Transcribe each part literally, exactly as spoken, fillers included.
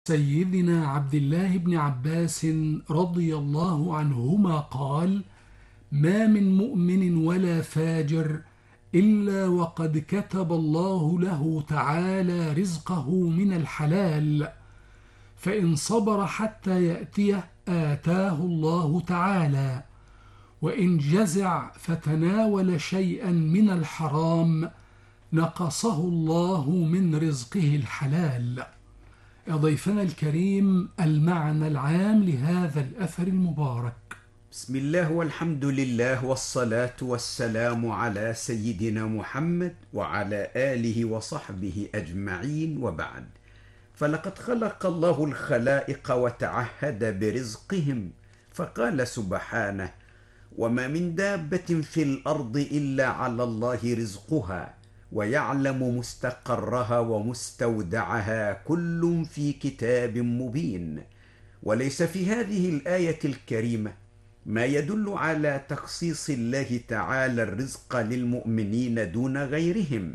سيدنا عبد الله بن عباس رضي الله عنهما قال: ما من مؤمن ولا فاجر إلا وقد كتب الله له تعالى رزقه من الحلال، فإن صبر حتى يأتيه آتاه الله تعالى، وإن جزع فتناول شيئا من الحرام نقصه الله من رزقه الحلال. يا ضيفنا الكريم، المعنى العام لهذا الأثر المبارك. بسم الله والحمد لله والصلاة والسلام على سيدنا محمد وعلى آله وصحبه أجمعين، وبعد. فلقد خلق الله الخلائق وتعهد برزقهم، فقال سبحانه: وما من دابة في الأرض إلا على الله رزقها ويعلم مستقرها ومستودعها كل في كتاب مبين. وليس في هذه الآية الكريمة ما يدل على تخصيص الله تعالى الرزق للمؤمنين دون غيرهم،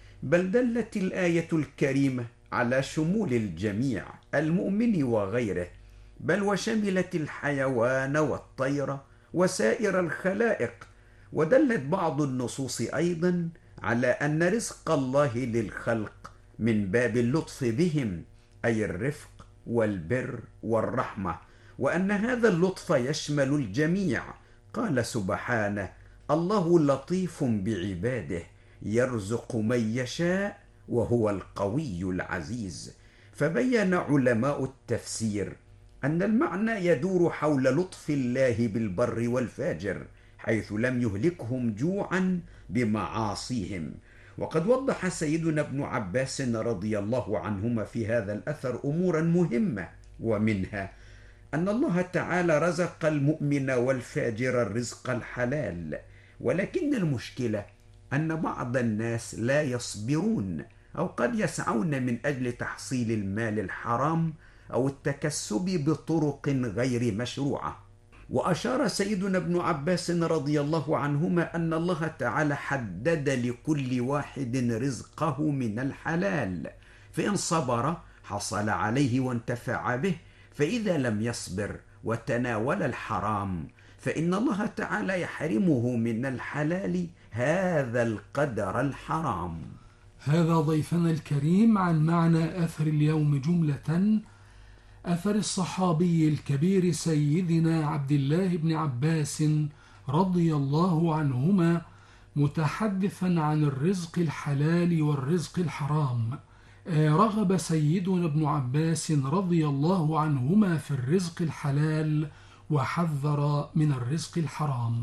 بل دلت الآية الكريمة على شمول الجميع المؤمن وغيره، بل وشملت الحيوان والطير وسائر الخلائق. ودلت بعض النصوص أيضا على أن رزق الله للخلق من باب اللطف بهم، أي الرفق والبر والرحمة، وأن هذا اللطف يشمل الجميع. قال سبحانه: الله لطيف بعباده يرزق من يشاء وهو القوي العزيز. فبين علماء التفسير أن المعنى يدور حول لطف الله بالبر والفاجر، حيث لم يهلكهم جوعا بمعاصيهم. وقد وضح سيدنا ابن عباس رضي الله عنهما في هذا الأثر أمورا مهمة، ومنها أن الله تعالى رزق المؤمن والفاجر الرزق الحلال، ولكن المشكلة أن بعض الناس لا يصبرون، أو قد يسعون من أجل تحصيل المال الحرام أو التكسب بطرق غير مشروعة. وأشار سيدنا ابن عباس رضي الله عنهما أن الله تعالى حدد لكل واحد رزقه من الحلال، فإن صبر حصل عليه وانتفع به، فإذا لم يصبر وتناول الحرام فإن الله تعالى يحرمه من الحلال هذا القدر الحرام. هذا ضيفنا الكريم عن معنى أثر اليوم جملة. أثر الصحابي الكبير سيدنا عبد الله بن عباس رضي الله عنهما، متحدثا عن الرزق الحلال والرزق الحرام. رغب سيدنا ابن عباس رضي الله عنهما في الرزق الحلال وحذر من الرزق الحرام،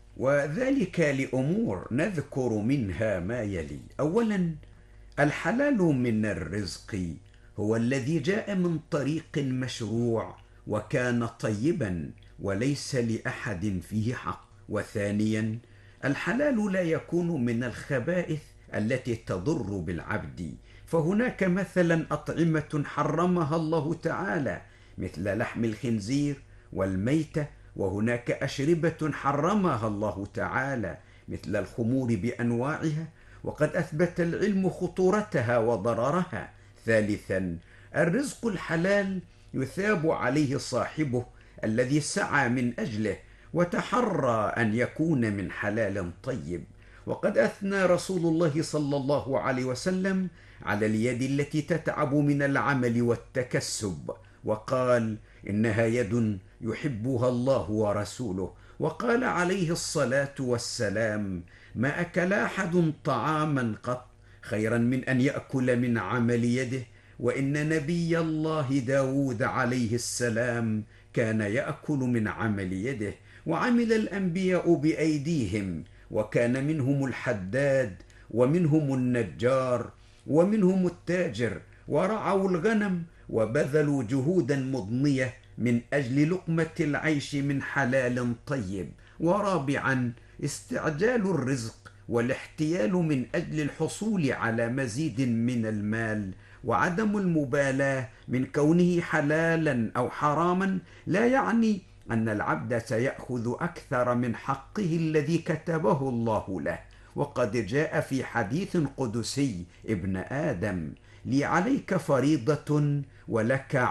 وذلك لأمور نذكر منها ما يلي. أولا، الحلال من الرزق هو الذي جاء من طريق مشروع وكان طيبا وليس لأحد فيه حق. وثانيا، الحلال لا يكون من الخبائث التي تضر بالعبد، فهناك مثلا أطعمة حرمها الله تعالى مثل لحم الخنزير والميتة، وهناك أشربة حرمها الله تعالى مثل الخمور بأنواعها، وقد أثبت العلم خطورتها وضررها. ثالثا، الرزق الحلال يثاب عليه صاحبه الذي سعى من أجله وتحرى أن يكون من حلال طيب. وقد أثنى رسول الله صلى الله عليه وسلم على اليد التي تتعب من العمل والتكسب، وقال: إنها يد يحبها الله ورسوله. وقال عليه الصلاة والسلام: ما أكل أحد طعاما قط خيرا من أن يأكل من عمل يده، وإن نبي الله داود عليه السلام كان يأكل من عمل يده. وعمل الأنبياء بأيديهم، وكان منهم الحداد ومنهم النجار ومنهم التاجر، ورعوا الغنم وبذلوا جهودا مضنية من أجل لقمة العيش من حلال طيب. ورابعا، استعجال الرزق والاحتيال من أجل الحصول على مزيد من المال، وعدم المبالاة من كونه حلالا أو حراما لا يعني أن العبد سيأخذ أكثر من حقه الذي كتبه الله له. وقد جاء في حديث قدسي: ابن آدم لي عليك فريضة ولك